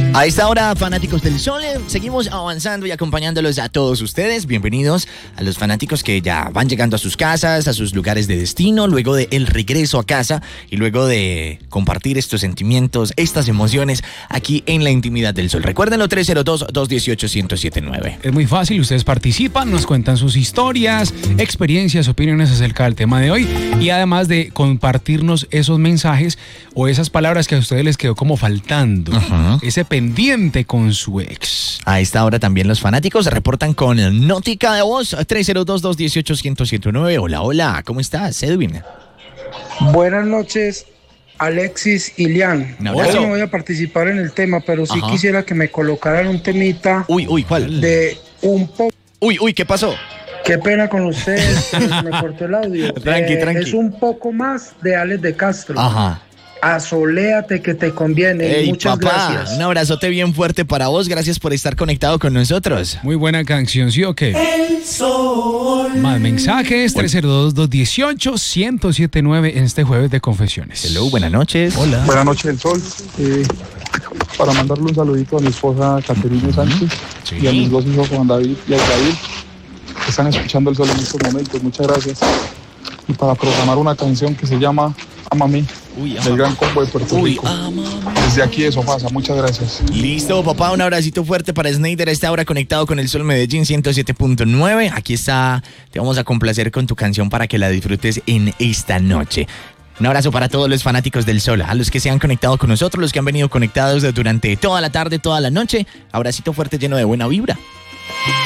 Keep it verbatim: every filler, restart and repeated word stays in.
A esta hora, fanáticos del sol, seguimos avanzando y acompañándolos a todos ustedes. Bienvenidos a los fanáticos que ya van llegando a sus casas, a sus lugares de destino, luego del regreso a casa y luego de compartir estos sentimientos, estas emociones aquí en la intimidad del sol. Recuérdenlo, tres cero dos, dos uno ocho, uno cero siete nueve. Es muy fácil, ustedes participan, nos cuentan sus historias, experiencias, opiniones acerca del tema de hoy y además de compartirnos esos mensajes o esas palabras que a ustedes les quedó como faltando. Uh-huh. Ese pendiente con su ex. A esta hora también los fanáticos se reportan con notica de voz tres cero dos, dos uno ocho, uno cero siete nueve. Hola, hola, ¿cómo estás, Edwin? Buenas noches, Alexis y Lian. No, Hoy no voy a participar en el tema, pero sí Ajá. quisiera que me colocaran un temita. Uy, uy, ¿cuál? De un poco. Uy, uy, ¿qué pasó? Qué pena con ustedes, me cortó el audio. Tranqui, eh, tranqui. Es un poco más de Alex de Castro. Ajá. Asoléate que te conviene. Ey, Muchas papá, gracias. Un abrazote bien fuerte para vos. Gracias por estar conectado con nosotros. Muy buena canción, ¿sí o qué? El sol. Más mensajes, tres cero dos, dos uno ocho, uno cero siete nueve en este jueves de confesiones. Hello, buenas noches. Hola. Buenas noches, El Sol. Eh, para mandarle un saludito a mi esposa Caterina Sánchez sí. y a mis dos hijos Juan David y Abigail, que están escuchando El Sol en estos momentos. Muchas gracias. Y para programar una canción que se llama Ámame, Uy, del Gran Combo de Puerto Uy, Rico. Ámame. Desde aquí de Sofasa, muchas gracias. Listo, papá, un abracito fuerte para Snyder a esta hora conectado con El Sol Medellín ciento siete punto nueve. Aquí está, te vamos a complacer con tu canción para que la disfrutes en esta noche. Un abrazo para todos los fanáticos del sol, a los que se han conectado con nosotros, los que han venido conectados durante toda la tarde, toda la noche. Abracito fuerte lleno de buena vibra.